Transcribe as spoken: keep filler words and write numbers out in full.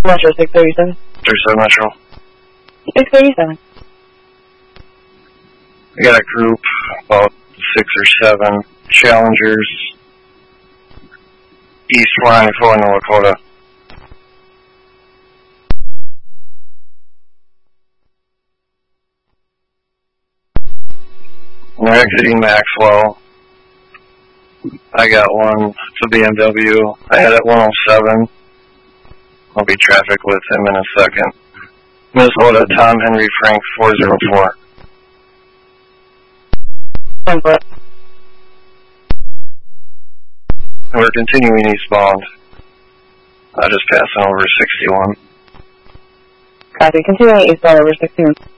Metro six thirty-seven. thirty-seven Metro. six thirty-seven. I got a group, about six or seven Challengers, East Rhine, North Dakota. And they're exiting Maxwell. I got one, it's a B M W. I had it one oh seven. I'll be traffic with him in a second. Minnesota, Tom Henry Frank four zero four. Input. We're continuing eastbound. I just passing over sixty-one. Copy. Continuing eastbound over sixty-one.